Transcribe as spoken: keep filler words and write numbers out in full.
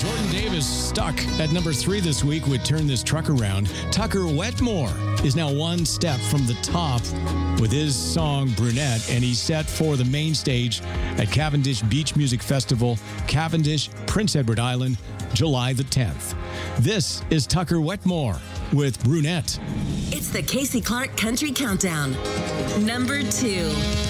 Jordan Davis stuck at number three this week would turn this truck around. Tucker Wetmore is now one step from the top with his song Brunette, and he's set for the main stage at Cavendish Beach Music Festival, Cavendish, Prince Edward Island, July the tenth. This is Tucker Wetmore with Brunette. It's the Casey Clark Country Countdown. Number two.